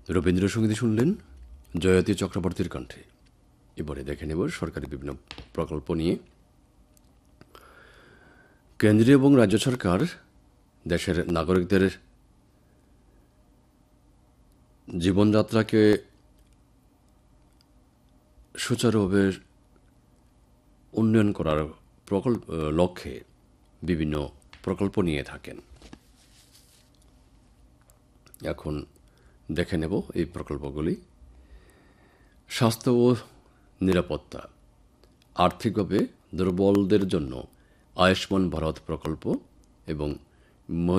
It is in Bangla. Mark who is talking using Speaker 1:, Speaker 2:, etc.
Speaker 1: রবীন্দ্রসঙ্গীত শুনলেন জয়তী চক্রবর্তীর কণ্ঠে। এবারে দেখে নেব সরকারি বিভিন্ন প্রকল্প নিয়ে। কেন্দ্রীয় এবং রাজ্য সরকার দেশের নাগরিকদের জীবনযাত্রাকে সুচারুভাবে উন্নয়ন করার লক্ষ্যে বিভিন্ন প্রকল্প নিয়ে থাকেন। এখন দেখে নেব এই প্রকল্পগুলি। স্বাস্থ্য ও নিরাপত্তা, আর্থিকভাবে দুর্বলদের জন্য আয়ুষ্মান ভারত প্রকল্প এবং